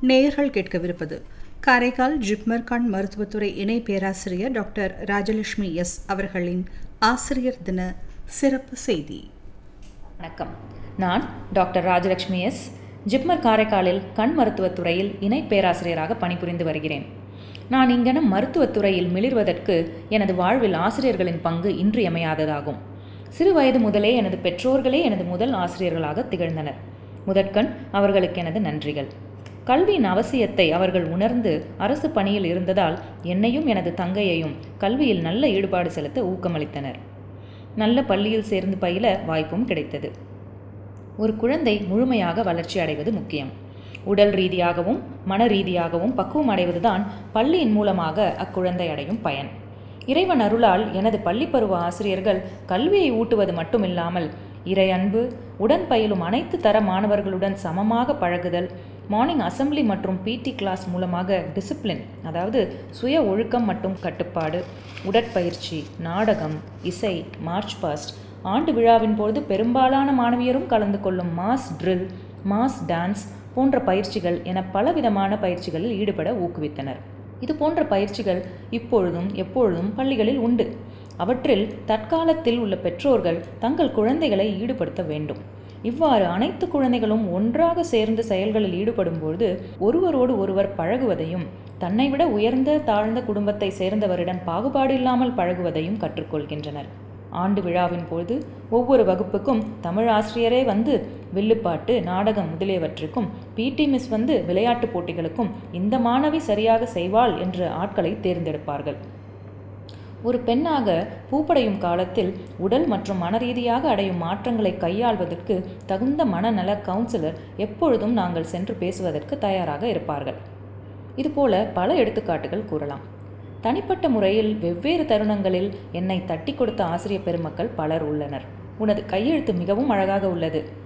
நேயர்கள் கேட்கவிருப்பது காரைக்கால் ஜிப்மர் கண் மருத்துவத்துறை இணை பேராசிரியர் டாக்டர் ராஜலட்சுமி எஸ் அவர்களின் ஆசிரியர் தின சிறப்பு செய்தி. வணக்கம். நான் டாக்டர் ராஜலட்சுமி எஸ், ஜிப்மர் காரைக்காலில் கண் மருத்துவத்துறையில் இணை பேராசிரியராக பணிபுரிந்து வருகிறேன். நான் இங்கனம் மருத்துவத்துறையில் மிளிர்வதற்கு எனது வாழ்வில் ஆசிரியர்களின் பங்கு இன்றியமையாததாகும். சிறு வயது முதலே எனது பெற்றோர்களே எனது முதல் ஆசிரியர்களாக திகழ்ந்தனர். முதற்கண் அவர்களுக்கு எனது நன்றிகள். கல்வியின் அவசியத்தை அவர்கள் உணர்ந்து அரசு பணியில் இருந்ததால் என்னையும் எனது தங்கையையும் கல்வியில் நல்ல ஈடுபாடு செலுத்த ஊக்கமளித்தனர். நல்ல பள்ளியில் சேர்ந்து பயில வாய்ப்பும் கிடைத்தது. ஒரு குழந்தை முழுமையாக வளர்ச்சி அடைவது முக்கியம். உடல் ரீதியாகவும் மன ரீதியாகவும் பக்குவம் அடைவதுதான் பள்ளியின் மூலமாக அக்குழந்தை அடையும் பயன். இறைவன் அருளால் எனது பள்ளிப்பருவ ஆசிரியர்கள் கல்வியை ஊட்டுவது மட்டுமில்லாமல் இறை அன்பு, உடன் பயிலும் அனைத்து தர மாணவர்களுடன் சமமாக பழகுதல், மார்னிங் அசம்பிளி மற்றும் பிடி கிளாஸ் மூலமாக டிசிப்ளின், அதாவது சுய ஒழுக்கம் மற்றும் கட்டுப்பாடு, உடற்பயிற்சி, நாடகம், இசை, மார்ச் பாஸ்ட், ஆண்டு விழாவின் போது பெரும்பாலான மாணவியரும் கலந்து கொள்ளும் மாஸ் ட்ரில், மாஸ் டான்ஸ் போன்ற பயிற்சிகள் என பலவிதமான பயிற்சிகளில் ஈடுபட ஊக்குவித்தனர். இது போன்ற பயிற்சிகள் இப்பொழுதும் எப்பொழுதும் பள்ளிகளில் உண்டு. அவற்றில் தற்காலத்தில் உள்ள பெற்றோர்கள் தங்கள் குழந்தைகளை ஈடுபடுத்த வேண்டும். இவ்வாறு அனைத்து குழந்தைகளும் ஒன்றாக சேர்ந்து செயல்களில் ஈடுபடும்போது ஒருவரோடு ஒருவர் பழகுவதையும், தன்னை விட உயர்ந்த தாழ்ந்த குடும்பத்தை சேர்ந்தவரிடம் பாகுபாடு இல்லாமல் பழகுவதையும் கற்றுக்கொள்கின்றனர். ஆண்டு விழாவின் போது ஒவ்வொரு வகுப்புக்கும் தமிழ் ஆசிரியரே வந்து வில்லுப்பாட்டு, நாடகம் முதலியவற்றுக்கும், பிடி மிஸ் வந்து விளையாட்டுப் போட்டிகளுக்கும் இந்த மாணவி சரியாக செய்வாள் என்று ஆட்களை தேர்ந்தெடுப்பார்கள். ஒரு பெண்ணாக பூப்படையும் காலத்தில் உடல் மற்றும் மனரீதியாக அடையும் மாற்றங்களை கையாள்வதற்கு தகுந்த மனநல கவுன்சிலர் எப்பொழுதும் நாங்கள் சென்று பேசுவதற்கு தயாராக இருப்பார்கள். இதுபோல பல எடுத்துக்காட்டுகள் கூறலாம். தனிப்பட்ட முறையில் வெவ்வேறு தருணங்களில் என்னை தட்டி கொடுத்த ஆசிரியர் பெருமக்கள் பலர் உள்ளனர். உனது கையெழுத்து மிகவும் அழகாக உள்ளது,